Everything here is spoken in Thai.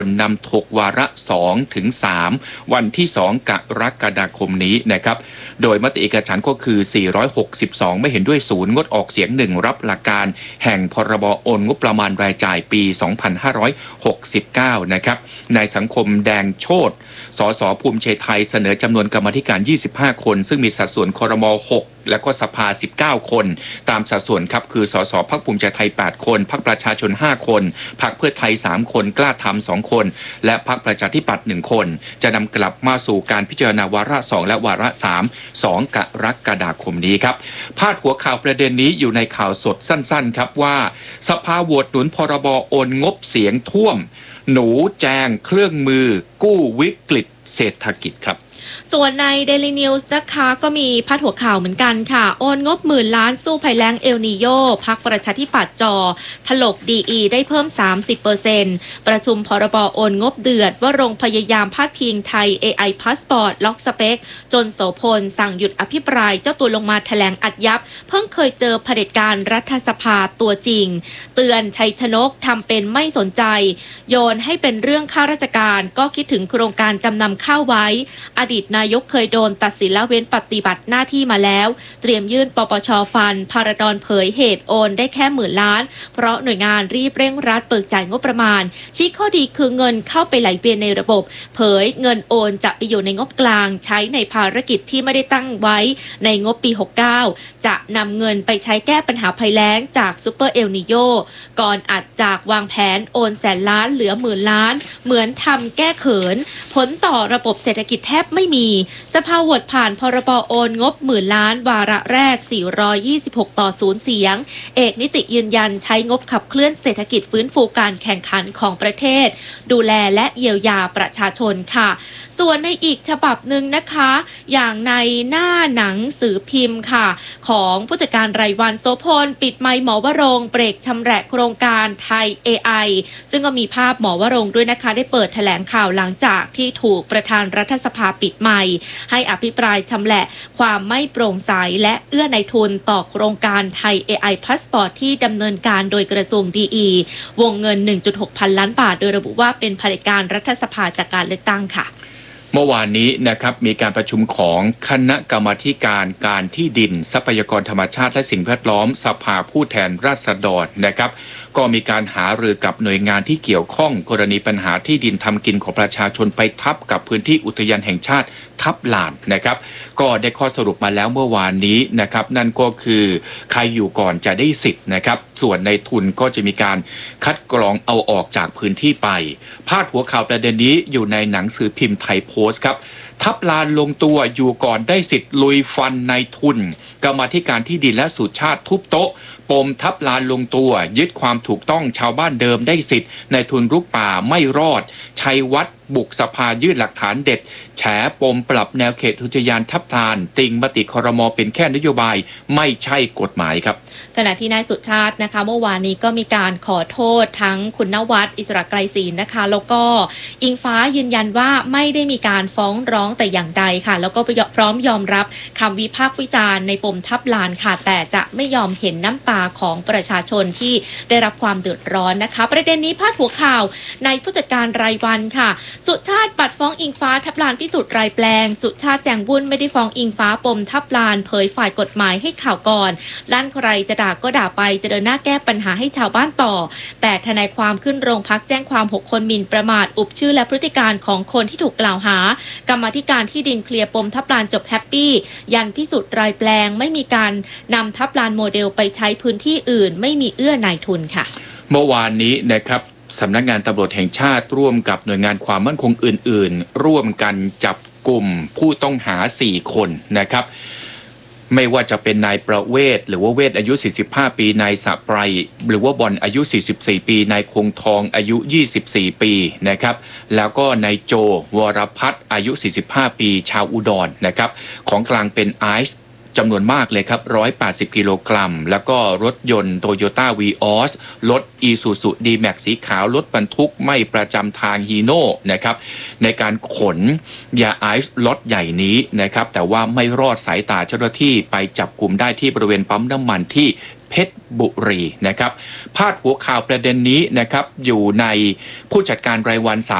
นำถกวาระ2ถึง3วันที่2กรกฎาคมนี้นะครับโดยมติเอกฉันท์ก็คือ462ไม่เห็นด้วย0งดออกเสียง1รับหลักการแห่งพรบโอนงบประมาณรายจ่ายปี2569นะครับนายสังคมแดงโชติสสภูมิใจไทยเสนอจำนวนกรรมาธิการ25คนซึ่งมีสัดส่วนครม6และก็สภา19คนตามสัดส่วนครับคือสสพรรคภูมิใจไทย8คนพรรคประชาชน5คนพรรคเพื่อไทย3คนกล้าทำ2คนและพรรคประชาธิปัตย์1คนจะนำกลับมาสู่การพิจารณาวาระ2และวาระ3 2กรกฎาคมนี้ครับพาดหัวข่าวประเด็นนี้อยู่ในข่าวสดสั้นๆครับว่าสภาโหวตหนุนพรบโอนงบเสียงท่วมหนูแจงเครื่องมือกู้วิกฤตเศรษฐกิจครับส่วนใน Daily News นะคะก็มีพาดหัวข่าวเหมือนกันค่ะโอนงบหมื่นล้านสู้ภัยแล้งเอลนีโยพรรคประชาธิปัตย์ถลกดีได้เพิ่ม 30% ประชุมพรบโอนงบเดือดว่าโรงพยายามพาดพิงไทย AI Passport ล็อกสเปคจนโสพลสั่งหยุดอภิปรายเจ้าตัวลงมาแถลงอัดยับเพิ่งเคยเจอเผด็จการรัฐสภาตัวจริงเตือนชัยชนกทำเป็นไม่สนใจโยนให้เป็นเรื่องข้าราชการก็คิดถึงโครงการจำนำข้าวไว้อดีตนายกเคยโดนตัดสินละเว้นปฏิบัติหน้าที่มาแล้วเตรียมยื่นปปช.ฟันพาราดอนเผยเหตุโอนได้แค่10,000 ล้านเพราะหน่วยงานรีบเร่งรัดเบิกจ่ายงบประมาณชี้ข้อดีคือเงินเข้าไปไหลเวียนในระบบเผยเงินโอนจะไปอยู่ในงบกลางใช้ในภารกิจที่ไม่ได้ตั้งไว้ในงบปี69จะนำเงินไปใช้แก้ปัญหาภัยแล้งจากซูเปอร์เอลนิโยก่อนอัดจากวางแผนโอนแสนล้านเหลือ10,000 ล้านเหมือนทำแก้เขินผลต่อระบบเศรษฐกิจแทบไม่มีสภาโหวตผ่านพรบโอนงบ10,000 ล้านวาระแรก426ต่อ0เสียงเอกนิติยืนยันใช้งบขับเคลื่อนเศรษฐกิจฟื้นฟูการแข่งขันของประเทศดูแลและเยียวยาประชาชนค่ะส่วนในอีกฉบับหนึ่งนะคะอย่างในหน้าหนังสือพิมพ์ค่ะของผู้จัดการรายวันโสพลปิดไมค์หมอวรงค์เบรกชำแหละโครงการไทย AI ซึ่งก็มีภาพหมอวรงค์ด้วยนะคะได้เปิดแถลงข่าวหลังจากที่ถูกประธานรัฐสภาปิดไมค์ให้อภิปรายชำแหละความไม่โปร่งใสและเอื้อในทุนต่อโครงการไทย AI Passport ที่ดำเนินการโดยกระทรวงดีวงเงิน 1.6 พันล้านบาทโดยระบุว่าเป็นเผด็จการรัฐสภาจากการเลือกตั้งค่ะเมื่อวานนี้นะครับมีการประชุมของคณะกรรมาธิการที่ดินทรัพยากรธรรมชาติและสิ่งแวดล้อมสภาผู้แทนราษฎรนะครับก็มีการหารือกับหน่วยงานที่เกี่ยวข้องกรณีปัญหาที่ดินทำกินของประชาชนไปทับกับพื้นที่อุทยานแห่งชาติทับลานนะครับก็ได้ข้อสรุปมาแล้วเมื่อวานนี้นะครับนั่นก็คือใครอยู่ก่อนจะได้สิทธิ์นะครับส่วนในทุนก็จะมีการคัดกรองเอาออกจากพื้นที่ไปพาดหัวข่าวประเด็นนี้อยู่ในหนังสือพิมพ์ไทยโพสต์ครับทับลานลงตัวอยู่ก่อนได้สิทธิ์ลุยฟันในทุนกรรมาธิการที่ดินและสุชาติทุบโต๊ะปมทับลานลงตัวยึดความถูกต้องชาวบ้านเดิมได้สิทธิ์ในทุนรุกป่าไม่รอดชัยวัฒน์บุกสภายื่นหลักฐานเด็ดแฉปมปรับแนวเขตอุทยานทับลานติงมติครม.เป็นแค่นโยบายไม่ใช่กฎหมายครับขณะที่นายสุชาตินะคะเมื่อวานนี้ก็มีการขอโทษทั้งคุณนวัดอิสระไกรศรีนะคะแล้วก็อิงฟ้ายืนยันว่าไม่ได้มีการฟ้องร้องแต่อย่างใดค่ะแล้วก็พร้อมยอมรับคำวิพากษ์วิจารณ์ในปมทับลานค่ะแต่จะไม่ยอมเห็นน้ำตาของประชาชนที่ได้รับความเดือดร้อนนะคะประเด็นนี้พาดหัวข่าวในผู้จัดการรายวันค่ะสุชาติปัดฟ้องอิงฟ้าทับลานพิสูจน์รายแปลงสุชาติแจงบุญไม่ได้ฟ้องอิงฟ้าปมทับลานเผยฝ่ายกฎหมายให้ข่าวก่อนลั่นใครจะด่าก็ด่าไปจะเดินหน้าแก้ปัญหาให้ชาวบ้านต่อแต่ทนายความขึ้นโรงพักแจ้งความ6คนหมิ่นประมาทอุบชื่อและพฤติการของคนที่ถูกกล่าวหากรรมาธิการที่ดินเคลียร์ปมทับลานจบแฮปปี้ยันพิสูจน์รายแปลงไม่มีการนำทับลานโมเดลไปใช้พื้นที่อื่นไม่มีเอื้อนายทุนค่ะเมื่อวานนี้นะครับสำนักงานตำรวจแห่งชาติร่วมกับหน่วยงานความมั่นคงอื่นๆร่วมกันจับกลุ่มผู้ต้องหา4คนนะครับไม่ว่าจะเป็นนายประเวศหรือว่าเวศอายุ45ปีนายสะไพรหรือว่าบอลอายุ44ปีนายคงทองอายุ24ปีนะครับแล้วก็นายโจวรพัฒน์อายุ45ปีชาวอุดรนะครับของกลางเป็นไอซ์จำนวนมากเลยครับ180กิโลกรัมแล้วก็รถยนต์โตโยต้าวีออสรถอีซูซูดีแม็กสีขาวรถบรรทุกไม่ประจำทางฮีโน่นะครับในการขนยาไอซ์ล็อตใหญ่นี้นะครับแต่ว่าไม่รอดสายตาเจ้าหน้าที่ไปจับกลุ่มได้ที่บริเวณปั๊มน้ำมันที่เพชรบุรีนะครับพาดหัวข่าวประเด็นนี้นะครับอยู่ในผู้จัดการรายวัน